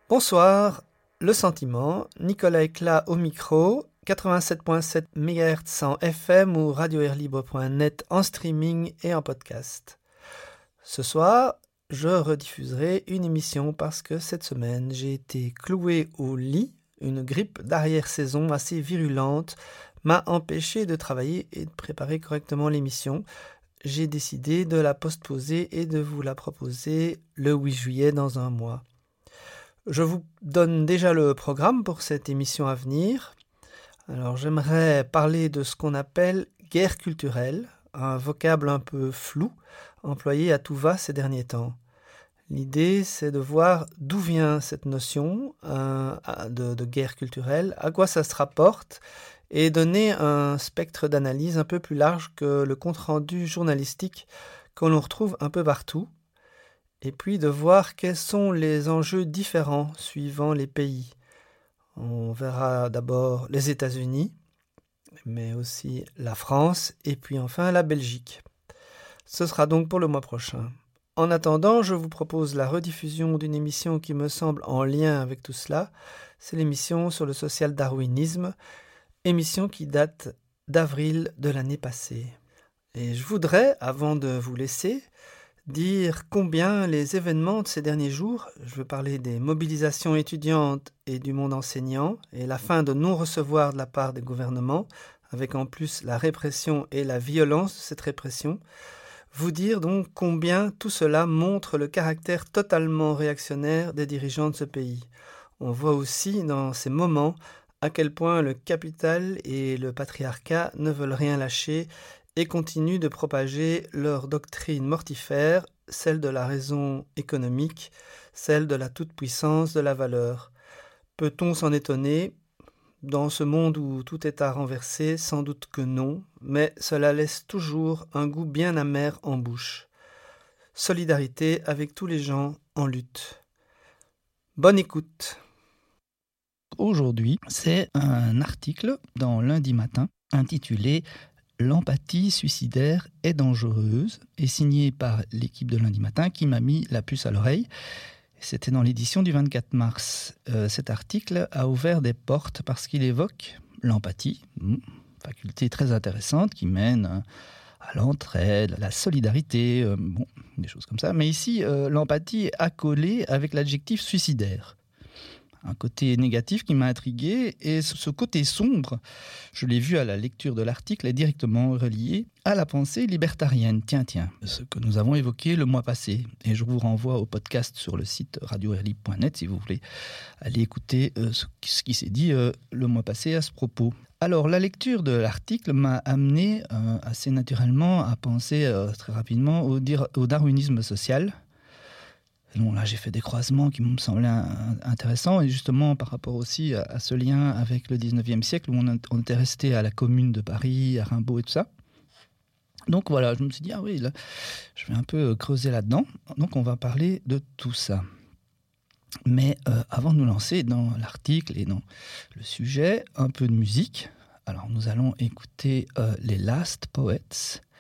Bonsoir, le sentiment, Nicolas Éclat au micro, 87.7 MHz en FM ou radioairlibre.net en streaming et en podcast. Ce soir, je rediffuserai une émission parce que cette semaine, j'ai été cloué au lit. Une grippe d'arrière-saison assez virulente m'a empêché de travailler et de préparer correctement l'émission. J'ai décidé de la postposer et de vous la proposer le 8 juillet dans un mois. Je vous donne déjà le programme pour cette émission à venir. Alors j'aimerais parler de ce qu'on appelle guerre culturelle, un vocable un peu flou, employé à tout va ces derniers temps. L'idée, c'est de voir d'où vient cette notion de guerre culturelle, à quoi ça se rapporte, et donner un spectre d'analyse un peu plus large que le compte-rendu journalistique que l'on retrouve un peu partout, et puis de voir quels sont les enjeux différents suivant les pays. On verra d'abord les États-Unis, mais aussi la France, et puis enfin la Belgique. Ce sera donc pour le mois prochain. En attendant, je vous propose la rediffusion d'une émission qui me semble en lien avec tout cela. C'est l'émission sur le social-darwinisme, émission qui date d'avril de l'année passée. Et je voudrais, avant de vous laisser, dire combien les événements de ces derniers jours, je veux parler des mobilisations étudiantes et du monde enseignant, et la fin de non-recevoir de la part des gouvernements, avec en plus la répression et la violence de cette répression, vous dire donc combien tout cela montre le caractère totalement réactionnaire des dirigeants de ce pays. On voit aussi dans ces moments à quel point le capital et le patriarcat ne veulent rien lâcher et continuent de propager leur doctrine mortifère, celle de la raison économique, celle de la toute-puissance de la valeur. Peut-on s'en étonner ? Dans ce monde où tout est à renverser, sans doute que non, mais cela laisse toujours un goût bien amer en bouche. Solidarité avec tous les gens en lutte. Bonne écoute. Aujourd'hui, c'est un article dans Lundi Matin intitulé « L'empathie suicidaire est dangereuse » et signé par l'équipe de Lundi Matin qui m'a mis la puce à l'oreille. C'était dans l'édition du 24 mars. Cet article a ouvert des portes parce qu'il évoque l'empathie, faculté très intéressante qui mène à l'entraide, à la solidarité, des choses comme ça. Mais ici, l'empathie est accolée avec l'adjectif suicidaire. Un côté négatif qui m'a intrigué, et ce côté sombre, je l'ai vu à la lecture de l'article, est directement relié à la pensée libertarienne. Tiens, ce que nous avons évoqué le mois passé. Et je vous renvoie au podcast sur le site radioairlibre.net si vous voulez aller écouter ce qui s'est dit le mois passé à ce propos. Alors, la lecture de l'article m'a amené assez naturellement à penser très rapidement au darwinisme social. Bon, là, j'ai fait des croisements qui me semblaient intéressants, et justement par rapport aussi à ce lien avec le 19e siècle, où on était resté à la Commune de Paris, à Rimbaud et tout ça. Donc voilà, je me suis dit, ah oui, là, je vais un peu creuser là-dedans. Donc on va parler de tout ça. Mais avant de nous lancer dans l'article et dans le sujet, un peu de musique. Alors nous allons écouter les Last Poets,